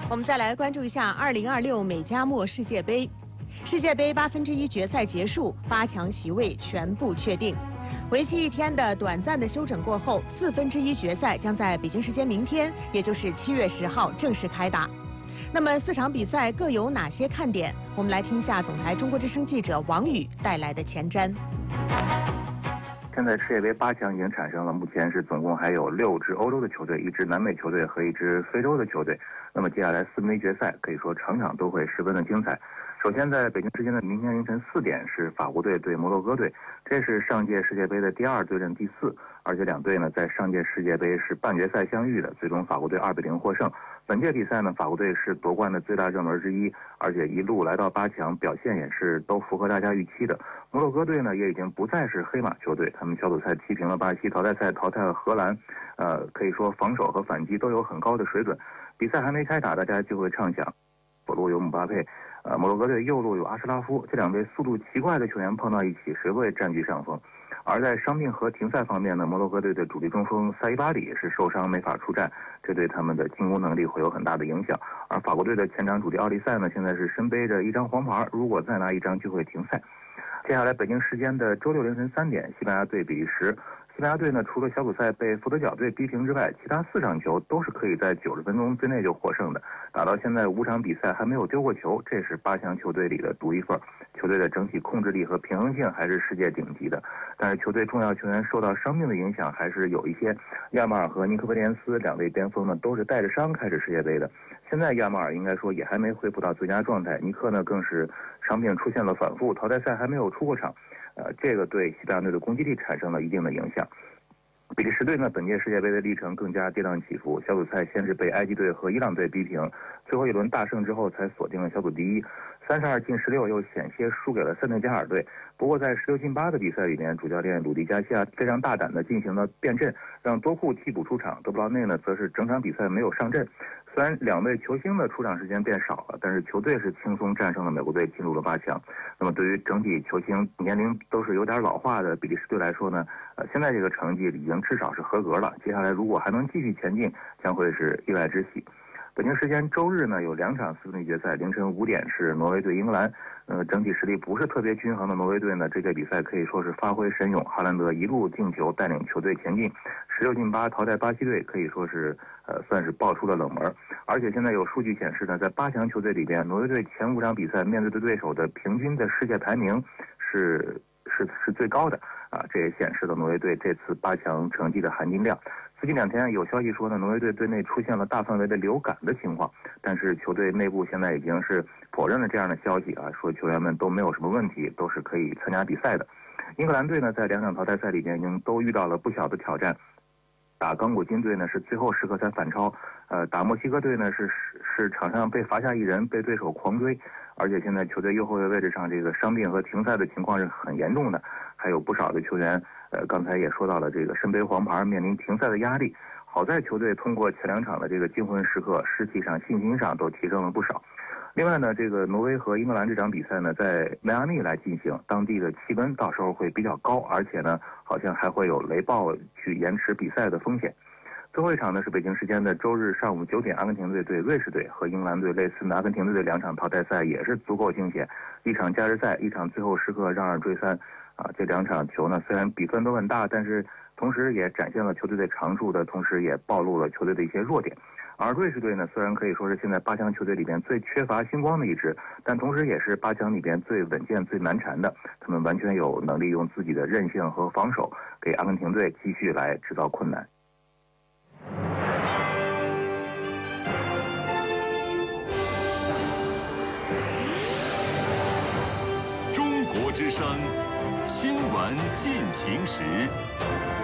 我们再来关注一下2026美加墨世界杯。世界杯1/8决赛结束，8强席位全部确定。为期1天的短暂的休整过后，1/4决赛将在北京时间明天，也就是7月10号正式开打。那么4场比赛各有哪些看点？我们来听一下总台中国之声记者王宇带来的前瞻。 现在世界杯8强已经产生了，目前是总共还有6支欧洲的球队、1支南美球队和1支非洲的球队。那么接下来4分之一决赛可以说场场都会十分的精彩。首先在北京时间的明天凌晨4点是法国队对摩洛哥队，这是上届世界杯的第2对阵第4，而且两队呢在上届世界杯是半决赛相遇的，最终法国队2-0获胜。本届比赛呢，法国队是夺冠的最大热门之一，而且一路来到8强，表现也是都符合大家预期的。摩洛哥队呢也已经不再是黑马球队，他们小组赛踢平了巴西，淘汰赛淘汰了荷兰，可以说防守和反击都有很高的水准。比赛还没开打，大家就会畅想，左路有姆巴佩，摩洛哥队右路有阿什拉夫，这两队速度奇怪的球员碰到一起，谁会占据上风？而在伤病和停赛方面呢，摩洛哥队的主力中锋塞伊巴里是受伤没法出战，这对他们的进攻能力会有很大的影响。而法国队的前场主力奥利塞呢，现在是身背着1张黄牌，如果再拿1张就会停赛。接下来北京时间的周6凌晨3点，西班牙对比利时。西班牙队呢，除了小组赛被佛得角队逼平之外，其他4场球都是可以在90分钟之内就获胜的。打到现在5场比赛还没有丢过球，这是8强球队里的独一份。球队的整体控制力和平衡性还是世界顶级的，但是球队重要球员受到伤病的影响还是有一些。亚马尔和尼科威廉斯两位边锋呢，都是带着伤开始世界杯的。现在亚马尔应该说也还没恢复到最佳状态，尼克呢更是伤病出现了反复，淘汰赛还没有出过场。这个对西班牙队的攻击力产生了一定的影响。比利时队呢，本届世界杯的历程更加跌宕起伏，小组赛先是被埃及队和伊朗队逼平，最后一轮大胜之后才锁定了小组第一，32进16又险些输给了塞内加尔队。不过在16进8的比赛里面，主教练鲁迪加西亚非常大胆地进行了变阵，让多库替补出场，德布劳内呢则是整场比赛没有上阵。虽然两位球星的出场时间变少了，但是球队是轻松战胜了美国队，进入了8强。那么对于整体球星年龄都是有点老化的比利时队来说呢，现在这个成绩已经至少是合格了。接下来如果还能继续前进，将会是意外之喜。北京时间周日呢，有2场4分之一决赛，凌晨5点是挪威对英格兰。整体实力不是特别均衡的挪威队呢，这届比赛可以说是发挥神勇，哈兰德一路进球带领球队前进，16进8淘汰巴西队，可以说是算是爆出了冷门。而且现在有数据显示呢，在8强球队里边，挪威队前5场比赛面对的对手的平均的世界排名是最高的啊，这也显示了挪威队这次8强成绩的含金量。最近2天有消息说呢，挪威队队内出现了大范围的流感的情况，但是球队内部现在已经是否认了这样的消息啊，说球员们都没有什么问题，都是可以参加比赛的。英格兰队呢，在2场淘汰赛里边已经都遇到了不小的挑战，打刚果金队呢是最后时刻才反超，打墨西哥队呢是场上被罚下1人，被对手狂追，而且现在球队右后卫位置上这个伤病和停赛的情况是很严重的，还有不少的球员刚才也说到了这个身背黄牌，面临停赛的压力。好在球队通过前2场的这个惊魂时刻，士气上、信心上都提升了不少。另外呢，这个挪威和英格兰这场比赛呢，在迈阿密来进行，当地的气温到时候会比较高，而且呢，好像还会有雷暴去延迟比赛的风险。最后一场呢是北京时间的周日上午9点，阿根廷队对瑞士队，和英格兰队类似的阿根廷队的2场淘汰赛也是足够惊险，一场加时赛，一场最后时刻让2追3。这2场球呢，虽然比分都很大，但是同时也展现了球队的长处的同时，也暴露了球队的一些弱点。而瑞士队呢，虽然可以说是现在8强球队里边最缺乏星光的一支，但同时也是8强里边最稳健、最难缠的。他们完全有能力用自己的韧性和防守，给阿根廷队继续来制造困难。 中国之声，新闻进行时。